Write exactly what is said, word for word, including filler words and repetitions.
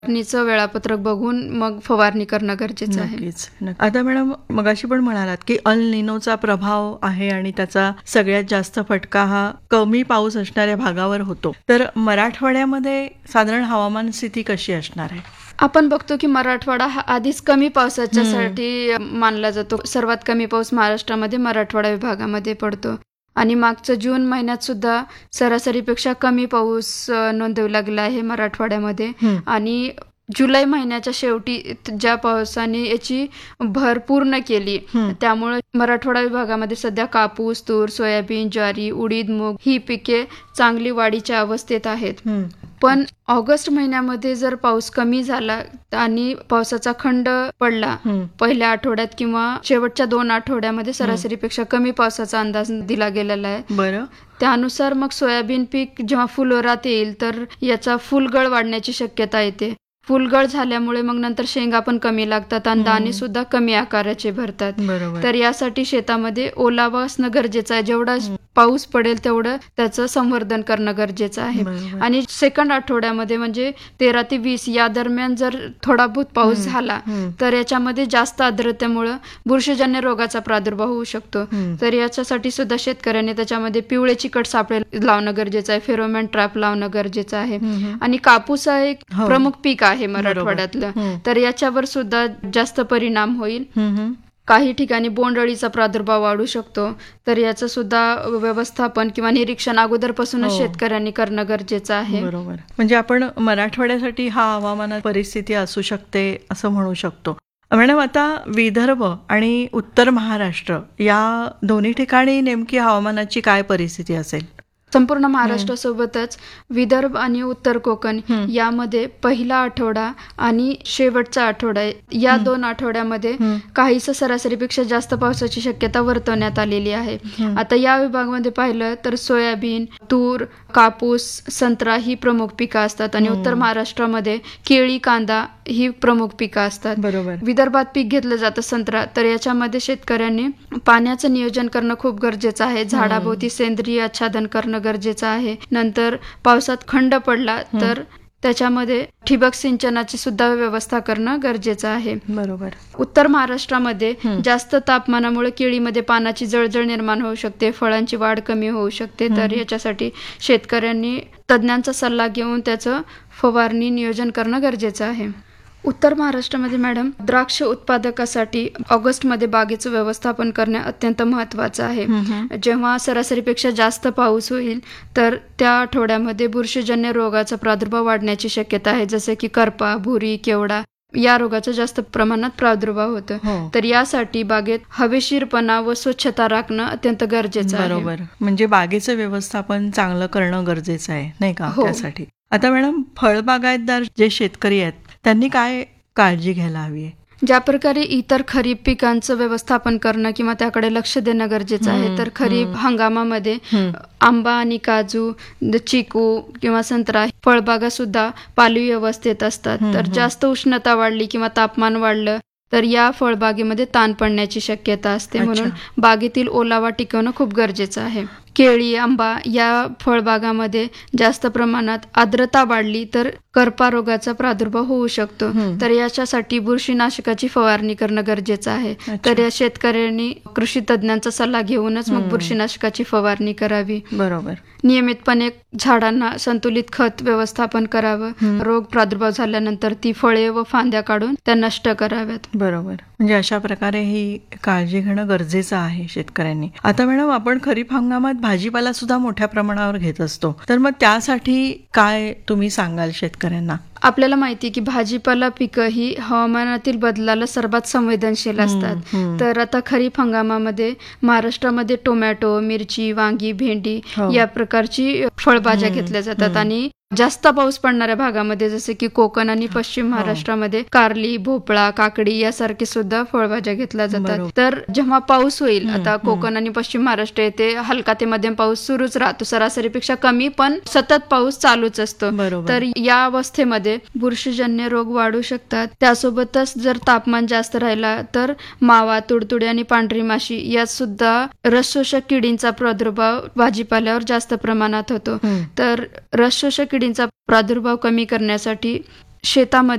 फवारणीचं वेळापत्रक बघून मग फवारणी करणं गरजेचं आहे. नक्कीच. नक्की. आता मॅडम मगाशी पण म्हणालात की अल निनोचा प्रभाव आहे आणि त्याचा सगळ्यात जास्त फटका हा कमी पाऊस असणाऱ्या भागावर होतो. तर मराठवाड्यामध्ये साधारण हवामान स्थिती कशी असणार आहे? आपण बघतो की मराठवाडा हा आधीच कमी पावसाच्यासाठी मानला जातो. सर्वात कमी पाऊस महाराष्ट्रामध्ये मराठवाडा विभागामध्ये पडतो आणि मागचं जून महिन्यात सुद्धा सरासरीपेक्षा कमी पाऊस नोंदवला गेला आहे मराठवाड्यामध्ये. आणि जुलै महिन्याच्या शेवटी ज्या पावसाने याची भर पूर्ण केली त्यामुळे मराठवाडा विभागामध्ये सध्या कापूस, तूर, सोयाबीन, ज्वारी, उडीद, मूग ही पिके चांगली वाढीच्या अवस्थेत आहेत. पण ऑगस्ट महिन्यामध्ये जर पाऊस कमी झाला आणि पावसाचा खंड पडला पहिल्या आठवड्यात किंवा शेवटच्या दोन आठवड्यामध्ये सरासरीपेक्षा कमी पावसाचा अंदाज दिला गेलेला आहे. बरं. त्यानुसार मग सोयाबीन पीक जेव्हा फुलोरात येईल तर याचा फुलगळ वाढण्याची शक्यता येते. फुलगळ झाल्यामुळे मग नंतर शेंगा पण कमी लागतात आणि दाणे सुद्धा कमी आकाराचे भरतात. तर यासाठी शेतामध्ये ओलावा असणं गरजेचं आहे. जेवढा पाऊस पडेल तेवढं त्याचं संवर्धन करणं गरजेचं आहे. आणि सेकंड आठवड्यामध्ये म्हणजे तेरा ते वीस या दरम्यान जर थोडा बहुत पाऊस झाला तर याच्यामध्ये जास्त आर्द्रतेमुळे बुरशीजन्य रोगाचा प्रादुर्भाव होऊ शकतो. तर याच्यासाठी सुद्धा शेतकऱ्यांनी त्याच्यामध्ये पिवळे चिकट सापळे लावणं गरजेचं आहे, फेरोमॅन ट्रॅप लावणं गरजेचं आहे. आणि कापूस हा एक प्रमुख पीक आहे मराठवाड्यातलं, तर याच्यावर सुद्धा जास्त परिणाम होईल. काही ठिकाणी बोंडअळीचा प्रादुर्भाव वाढू शकतो. तर याचं सुद्धा व्यवस्थापन किंवा निरीक्षण अगोदरपासूनच शेतकऱ्यांनी करणं गरजेचं आहे. बरोबर. म्हणजे आपण मराठवाड्यासाठी हा हवामान परिस्थिती असू शकते असं म्हणू शकतो. मॅडम, आता विदर्भ आणि उत्तर महाराष्ट्र या दोन्ही ठिकाणी नेमकी हवामानाची काय परिस्थिती असेल? संपूर्ण महाराष्ट्रासोबतच विदर्भ आणि उत्तर कोकण यामध्ये पहिला आठवडा आणि शेवटचा आठवडा या दोन आठवड्यामध्ये काहीसं सरासरीपेक्षा जास्त पावसाची शक्यता वर्तवण्यात आलेली आहे. आता या विभागामध्ये पाहिलं तर सोयाबीन, तूर, कापूस, संत्रा ही प्रमुख पिकं असतात आणि उत्तर महाराष्ट्रामध्ये केळी, कांदा ही प्रमुख पिकं असतात. बरोबर. विदर्भात पीक घेतलं जातं संत्रा, तर याच्यामध्ये शेतकऱ्यांनी पाण्याचं नियोजन करणं खूप गरजेचं आहे. झाडाभोवती सेंद्रिय आच्छादन करणं गरजेचं आहे. नंतर पावसात खंड पडला तर त्याच्यामध्ये ठिबक सिंचनाची सुद्धा व्यवस्था करणं गरजेचं आहे. बरोबर. उत्तर महाराष्ट्रामध्ये जास्त तापमानामुळे केळीमध्ये पानाची जळजळ निर्माण होऊ शकते, फळांची वाढ कमी होऊ शकते. तर याच्यासाठी शेतकऱ्यांनी तज्ज्ञांचा सल्ला घेऊन त्याचं फवारणी नियोजन करणं गरजेचं आहे. उत्तर महाराष्ट्रामध्ये मॅडम द्राक्ष उत्पादकासाठी ऑगस्टमध्ये बागेचं व्यवस्थापन करणे अत्यंत महत्वाचं आहे. जेव्हा सरासरीपेक्षा जास्त पाऊस होईल तर त्या आठवड्यामध्ये बुरशीजन्य रोगाचा प्रादुर्भाव वाढण्याची शक्यता आहे, जसे की करपा, भुरी, केवडा या रोगाचा जास्त प्रमाणात प्रादुर्भाव होतो. तर यासाठी बागेत हवेशीरपणा व स्वच्छता राखणं अत्यंत गरजेचं आहे. बरोबर. म्हणजे बागेचं व्यवस्थापन चांगलं करणं गरजेचं आहे, नाही का? त्यासाठी आता मॅडम, फळबागायतदार जे शेतकरी आहेत त्यांनी काय काळजी घ्यायला हवी आहे? ज्या प्रकारे इतर खरीप पिकांचं व्यवस्थापन करणं किंवा त्याकडे लक्ष देणं गरजेचं आहे, तर खरीप हंगामामध्ये आंबा आणि काजू, चिकू किंवा संत्रा फळबागा सुद्धा पालवी अवस्थेत असतात. तर जास्त उष्णता वाढली किंवा तापमान वाढलं तर या फळबागेमध्ये ताण पडण्याची शक्यता असते. म्हणून बागेतील ओलावा टिकवणं खूप गरजेचं आहे. केळी, आंबा या फळबागामध्ये जास्त प्रमाणात आर्द्रता वाढली तर करपा रोगाचा प्रादुर्भाव होऊ शकतो. तर याच्यासाठी बुरशीनाशकाची फवारणी करणं गरजेचं आहे. तर या शेतकऱ्यांनी कृषी तज्ज्ञांचा सल्ला घेऊनच मग बुरशीनाशकाची फवारणी करावी. बरोबर. नियमितपणे झाडांना संतुलित खत व्यवस्थापन करावं. रोग प्रादुर्भाव झाल्यानंतर ती फळे व फांद्या काढून त्या नष्ट कराव्यात. बरोबर. म्हणजे अशा प्रकारे ही काळजी घेणं गरजेचं आहे शेतकऱ्यांनी. आता मॅडम, आपण खरीप हंगामात भाजीपाला सुद्धा मोठ्या प्रमाणावर घेत असतो, तर मग त्यासाठी काय तुम्ही सांगाल शेतकऱ्यांना? आपल्याला माहिती आहे की भाजीपाला पिकं ही हवामानातील बदलाला सर्वात संवेदनशील असतात. तर आता खरीप हंगामामध्ये महाराष्ट्रामध्ये टोमॅटो, मिरची, वांगी, भेंडी या प्रकारची फळभाज्या घेतल्या जातात. आणि जास्त पाऊस पडणाऱ्या भागामध्ये जसे की कोकण आणि पश्चिम महाराष्ट्रामध्ये कारली, भोपळा, काकडी यासारखे सुद्धा फळभाज्या घेतल्या जातात. तर जेव्हा पाऊस होईल, आता कोकण आणि पश्चिम महाराष्ट्र येथे हलका ते मध्यम पाऊस सुरूच राहतो, सरासरीपेक्षा कमी पण सतत पाऊस चालूच असतो. तर या अवस्थेमध्ये बुरशीजन्य रोग वाढू शकतात. त्यासोबतच जर तापमान जास्त राहिला तर मावा, तुडतुडे आणि पांढरी माशी यात सुद्धा रसशोषक किडींचा प्रादुर्भाव भाजीपाल्यावर जास्त प्रमाणात होतो. तर रसशोषक किडींचा प्रादुर्भाव कमी करण्यासाठी शेतामध्ये